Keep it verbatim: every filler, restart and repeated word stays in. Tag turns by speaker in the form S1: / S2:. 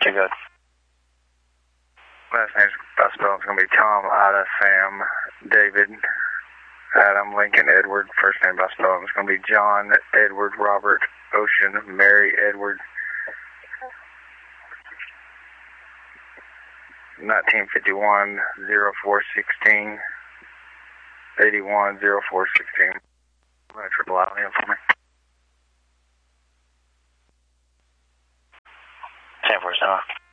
S1: Okay, good.
S2: Last name's by spelling, it's going to be Tom, Ida, Sam, David, Adam, Lincoln, Edward. First name by spelling, it's going to be John, Edward, Robert, Ocean, Mary, Edward. nineteen fifty-one, oh four sixteen, eighty-one, oh four sixteen. I'm going to triple out him for me.
S1: ten four seven.